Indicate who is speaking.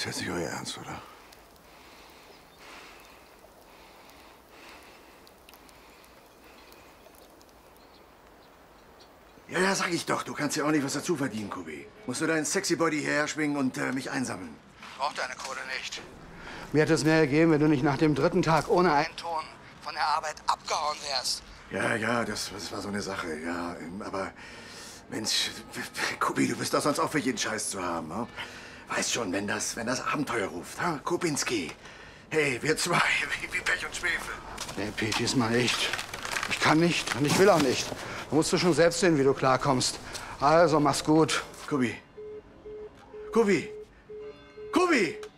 Speaker 1: Ist jetzt nicht euer Ernst, oder? Ja, ja, sag ich doch. Du kannst ja auch nicht was dazu verdienen, Kubi. Musst du deinen sexy Body hierher schwingen und mich einsammeln.
Speaker 2: Braucht deine Kohle nicht. Mir hätte es mehr gegeben, wenn du nicht nach dem 3. Tag ohne einen Ton von der Arbeit abgehauen wärst.
Speaker 1: Ja, ja, das war so eine Sache, ja. Aber, Mensch, Kubi, du bist doch sonst auch für jeden Scheiß zu haben, ne? Weißt schon, wenn das Abenteuer ruft, ha? Kubinski. Hey, wir zwei, wie Pech und Schwefel.
Speaker 2: Nee, Pete, diesmal echt. Ich kann nicht und ich will auch nicht. Da musst du schon selbst sehen, wie du klarkommst. Also, mach's gut.
Speaker 1: Kubi. Kubi. Kubi!